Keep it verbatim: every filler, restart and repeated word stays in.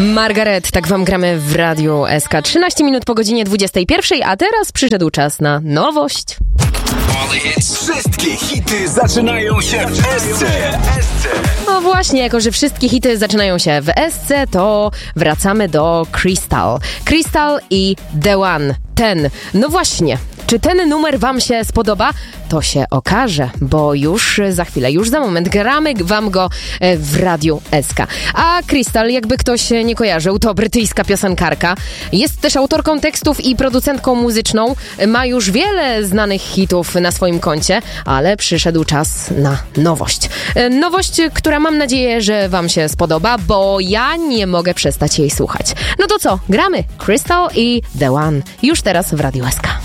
Margaret, tak wam gramy w Radiu S K. trzynaście minut po godzinie dwudziestej pierwszej, a teraz przyszedł czas na nowość. Wszystkie hity zaczynają się w S C. No właśnie, jako że wszystkie hity zaczynają się w S C, to wracamy do Crystal. Crystal i The One. Ten. No właśnie. Czy ten numer wam się spodoba? To się okaże, bo już za chwilę, już za moment gramy wam go w Radiu S K. A Crystal, jakby ktoś nie kojarzył, to brytyjska piosenkarka. Jest też autorką tekstów i producentką muzyczną. Ma już wiele znanych hitów na swoim koncie, ale przyszedł czas na nowość. Nowość, która mam nadzieję, że wam się spodoba, bo ja nie mogę przestać jej słuchać. No to co? Gramy Crystal i The One. Już teraz w Radiu S K.